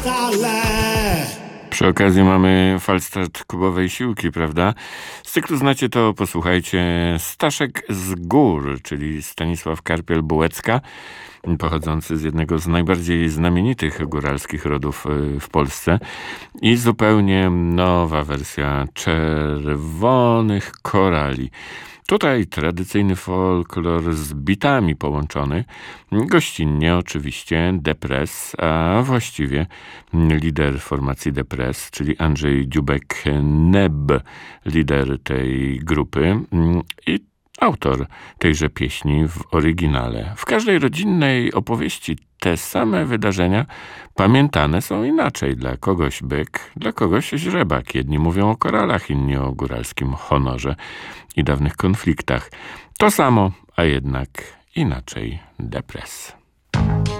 stale. Przy okazji mamy falstart Kubowej Siłki, prawda? Z cyklu Znacie to, posłuchajcie. Staszek z Gór, czyli Stanisław Karpiel-Bułecka, pochodzący z jednego z najbardziej znamienitych góralskich rodów w Polsce. I zupełnie nowa wersja Czerwonych Korali. Tutaj tradycyjny folklor z bitami połączony, gościnnie oczywiście Depres, a właściwie lider formacji Depres, czyli Andrzej Dziubek-Neb, lider tej grupy i autor tejże pieśni w oryginale. W każdej rodzinnej opowieści te same wydarzenia pamiętane są inaczej. Dla kogoś byk, dla kogoś źrebak. Jedni mówią o koralach, inni o góralskim honorze i dawnych konfliktach. To samo, a jednak inaczej Depres.